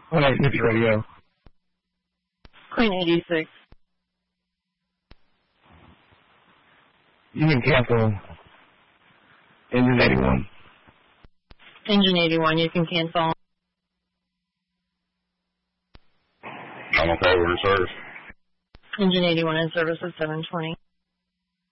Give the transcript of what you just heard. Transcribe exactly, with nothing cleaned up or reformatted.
All right, Nippy Radio. Queen eighty-six. You can cancel Engine eighty-one. Engine eighty-one, you can cancel. I'm okay with the service. Engine eighty-one in service at seven twenty.